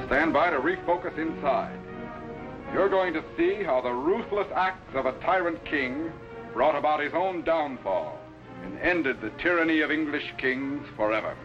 Stand by to refocus inside. You're going to see how the ruthless acts of a tyrant king brought about his own downfall and ended the tyranny of English kings forever.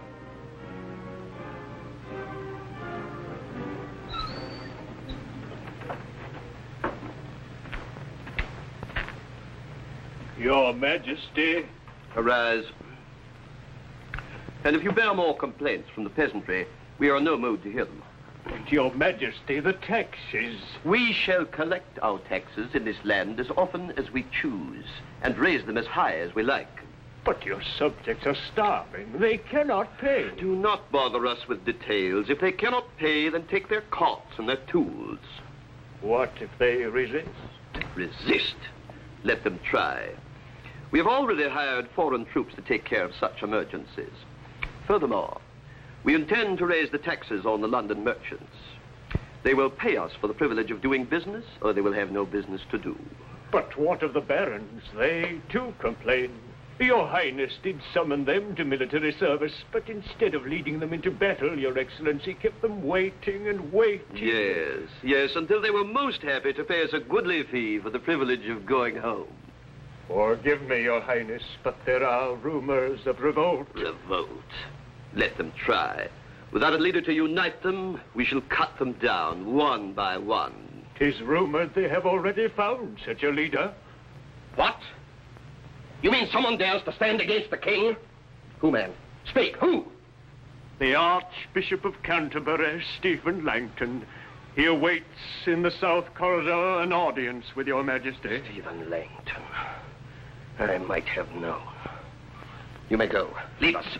Your Majesty. Arise. And if you bear more complaints from the peasantry, we are in no mood to hear them. Your Majesty, the taxes. We shall collect our taxes in this land as often as we choose, and raise them as high as we like. But your subjects are starving. They cannot pay. Do not bother us with details. If they cannot pay, then take their carts and their tools. What if they resist? Resist? Let them try. We have already hired foreign troops to take care of such emergencies. Furthermore, we intend to raise the taxes on the London merchants. They will pay us for the privilege of doing business, or they will have no business to do. But what of the barons? They, too, complain. Your Highness did summon them to military service, but instead of leading them into battle, Your Excellency kept them waiting and waiting. Yes, until they were most happy to pay us a goodly fee for the privilege of going home. Forgive me, Your Highness, but there are rumors of revolt. Revolt? Let them try. Without a leader to unite them, we shall cut them down one by one. 'Tis rumored they have already found such a leader. What? You mean someone dares to stand against the king? Who, man? Speak, who? The Archbishop of Canterbury, Stephen Langton. He awaits in the South Corridor an audience with Your Majesty. Stephen Langton. I might have known. You may go. Leave us.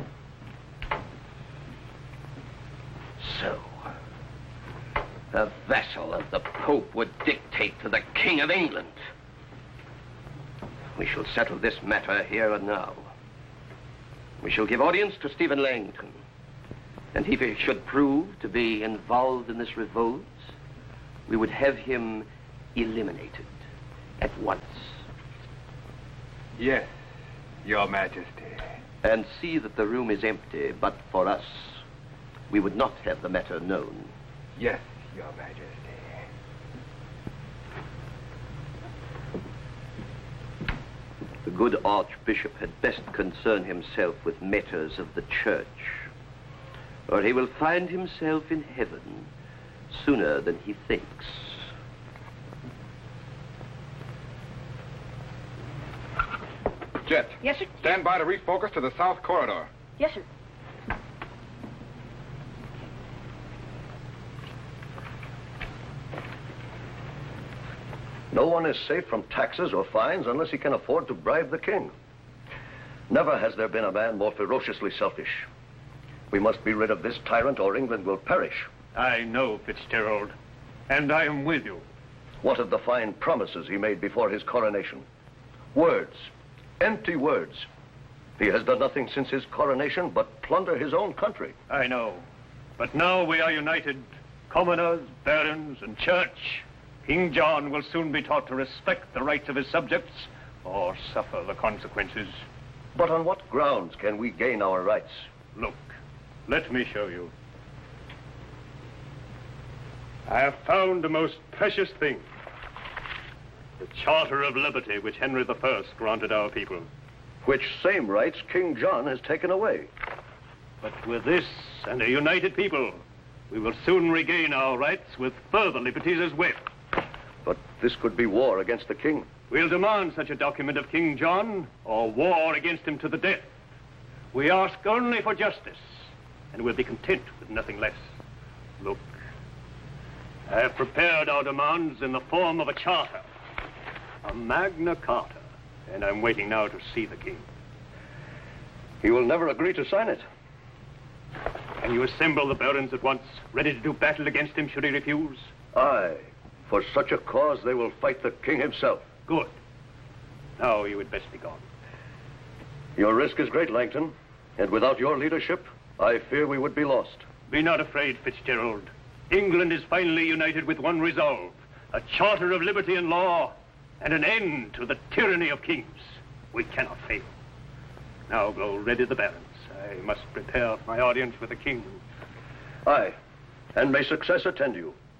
So, a vassal of the Pope would dictate to the King of England. We shall settle this matter here and now. We shall give audience to Stephen Langton. And if he should prove to be involved in this revolt, we would have him eliminated at once. Yes, Your Majesty. And see that the room is empty, but for us, we would not have the matter known. Yes, Your Majesty. The good Archbishop had best concern himself with matters of the church, or he will find himself in heaven sooner than he thinks. Jet. Yes, sir. Stand by to refocus to the South Corridor. Yes, sir. No one is safe from taxes or fines unless he can afford to bribe the king. Never has there been a man more ferociously selfish. We must be rid of this tyrant or England will perish. I know, Fitzgerald, and I am with you. What of the fine promises he made before his coronation? Words, empty words. He has done nothing since his coronation but plunder his own country. I know, but now we are united, commoners, barons, and church. King John will soon be taught to respect the rights of his subjects or suffer the consequences. But on what grounds can we gain our rights? Look, let me show you. I have found a most precious thing. The Charter of Liberty which Henry I granted our people. Which same rights King John has taken away. But with this and a united people, we will soon regain our rights with further liberties as well. But this could be war against the king. We'll demand such a document of King John, or war against him to the death. We ask only for justice, and we'll be content with nothing less. Look, I have prepared our demands in the form of a charter, a Magna Carta, and I'm waiting now to see the king. He will never agree to sign it. Can you assemble the barons at once, ready to do battle against him should he refuse? Aye. For such a cause, they will fight the king himself. Good. Now you had best be gone. Your risk is great, Langton. And without your leadership, I fear we would be lost. Be not afraid, Fitzgerald. England is finally united with one resolve. A charter of liberty and law, and an end to the tyranny of kings. We cannot fail. Now go ready the barons. I must prepare my audience with the king. Aye. And may success attend you.